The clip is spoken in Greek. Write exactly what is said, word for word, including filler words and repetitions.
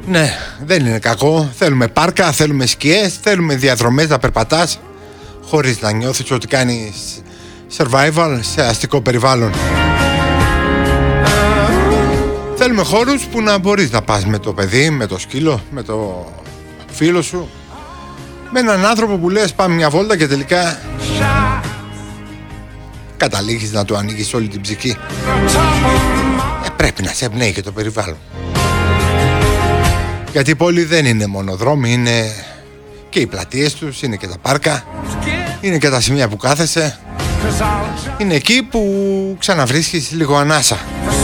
Ναι, δεν είναι κακό. Θέλουμε πάρκα, θέλουμε σκιές, θέλουμε διαδρομές να περπατάς χωρίς να νιώθεις ότι κάνεις survival σε αστικό περιβάλλον. Θέλουμε χώρους που να μπορείς να πας με το παιδί, με το σκύλο, με το φίλο σου, με έναν άνθρωπο που λες πάμε μια βόλτα και τελικά καταλήγεις να του ανοίγεις όλη την ψυχή. Ε, πρέπει να σε εμπνέει και το περιβάλλον. Γιατί η πόλη δεν είναι μόνο δρόμοι, είναι και οι πλατείες τους, είναι και τα πάρκα, είναι και τα σημεία που κάθεσαι, είναι εκεί που ξαναβρίσκεις λίγο ανάσα.